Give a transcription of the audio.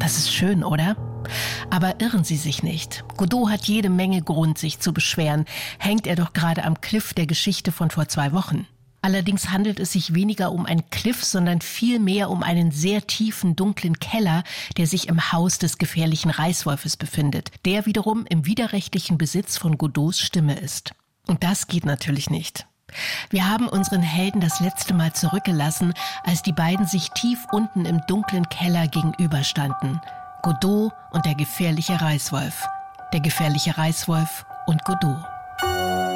Das ist schön, oder? Aber irren Sie sich nicht. Godot hat jede Menge Grund, sich zu beschweren. Hängt er doch gerade am Cliff der Geschichte von vor 2 Wochen. Allerdings handelt es sich weniger um ein Cliff, sondern vielmehr um einen sehr tiefen, dunklen Keller, der sich im Haus des gefährlichen Reißwolfes befindet, der wiederum im widerrechtlichen Besitz von Godots Stimme ist. Und das geht natürlich nicht. Wir haben unseren Helden das letzte Mal zurückgelassen, als die beiden sich tief unten im dunklen Keller gegenüberstanden. Godot und der gefährliche Reißwolf. Der gefährliche Reißwolf und Godot.